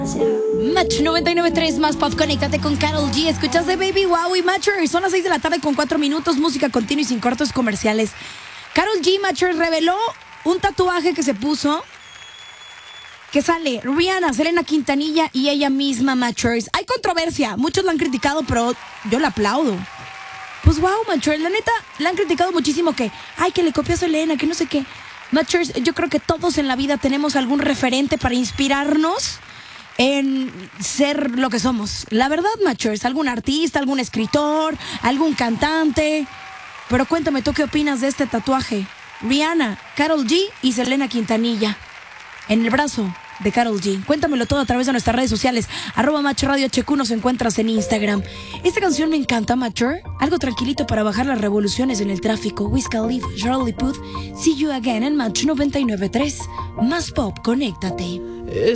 Match 99.3 más pop, conéctate con Karol G. Escuchas de Baby Wow y Matcher. Son las 6 de la tarde con 4 minutos. Música continua y sin cortos comerciales. Karol G, Matcher, reveló un tatuaje que se puso, que sale Rihanna, Selena Quintanilla y ella misma, Matchers. Hay controversia, muchos la han criticado, pero yo la aplaudo. Pues wow, Matchers, la neta, la han criticado muchísimo que le copió a Selena, que no sé qué. Matchers, yo creo que todos en la vida tenemos algún referente para inspirarnos en ser lo que somos. La verdad, Matchers, algún artista, algún escritor, algún cantante. Pero cuéntame, ¿tú qué opinas de este tatuaje? Rihanna, Karol G y Selena Quintanilla en el brazo de Karol G. Cuéntamelo todo a través de nuestras redes sociales. @MatchRadioHQ, nos encuentras en Instagram. Esta canción me encanta, Matcher. Algo tranquilito para bajar las revoluciones en el tráfico. Wiz Khalifa, Charlie Puth. See you again en Match 99.3. Más pop, conéctate.